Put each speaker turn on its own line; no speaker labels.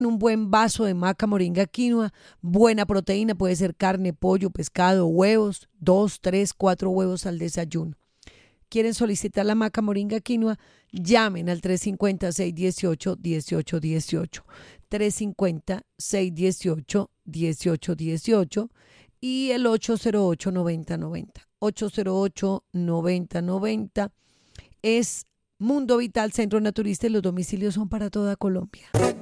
un buen vaso de maca, moringa, quinoa, buena proteína, puede ser carne, pollo, pescado, huevos, 2, 3, 4 huevos al desayuno. ¿Quieren solicitar la maca, moringa, quinoa? Llamen al 350-618-1818. 350-618-1818 y el 808-9090. 808-9090 es Mundo Vital Centro Naturista y los domicilios son para toda Colombia.